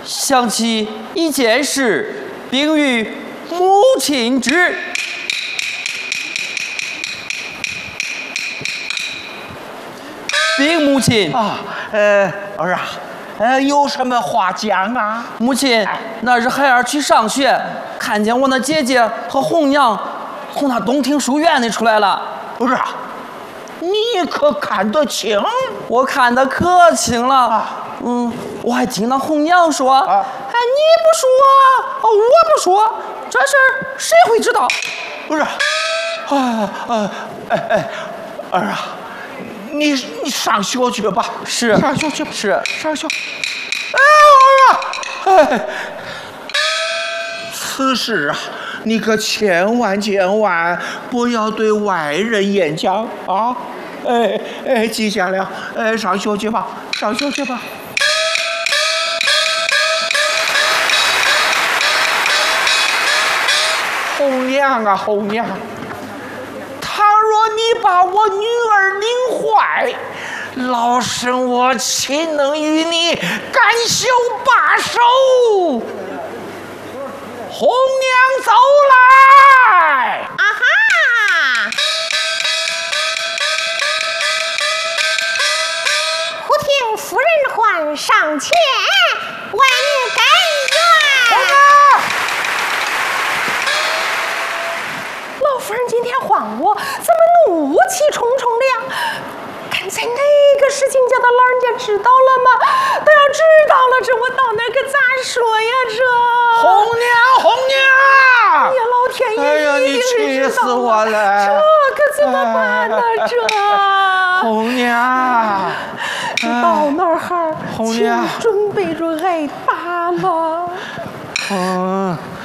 想起一件事，并与母亲知。禀母亲啊，儿啊，有什么话讲啊？ 母亲，那日孩儿去上学，看见我那姐姐和红娘从那东庭书院里出来了。 儿啊，你可看得清？ 我看得可清了。 啊我还听到红娘说：“ 啊哎，你不说，我不说，这事儿谁会知道？” 儿啊，儿啊，你上学去吧。 是上学去吧。 是上学。儿啊，此事啊，你可千万不要对外人演讲啊！记下了。上学去吧，上学去吧。红娘啊，红娘，倘若你把我女儿领坏，老身我岂能与你甘休罢手？红娘走来！ 啊哈！忽听夫人唤上前，问根源。老夫人今天唤我，怎么怒气冲冲的呀？刚才那个事情叫他老人家知道了吗？都要知道了，这我到那可咋说呀？这红娘！ 哎呀，老天爷！ 哎呀，你气死我了！ 这可怎么办呢？这红娘， 这到那儿红娘请准备着挨打了。